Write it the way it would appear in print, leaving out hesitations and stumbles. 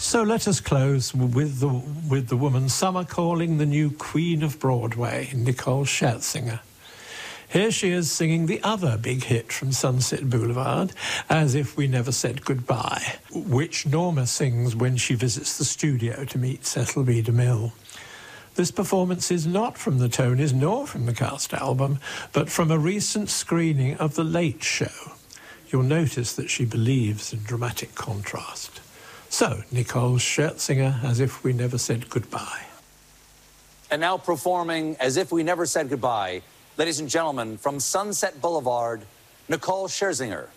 So let us close with the woman some are calling the new Queen of Broadway, Nicole Scherzinger. Here she is singing the other big hit from Sunset Boulevard, As If We Never Said Goodbye, which Norma sings when she visits the studio to meet Cecil B. DeMille. This performance is not from the Tonys nor from the cast album, but from a recent screening of The Late Show. You'll notice that she believes in dramatic contrast. So, Nicole Scherzinger, As If We Never Said Goodbye. And now performing As If We Never Said Goodbye, ladies and gentlemen, from Sunset Boulevard, Nicole Scherzinger.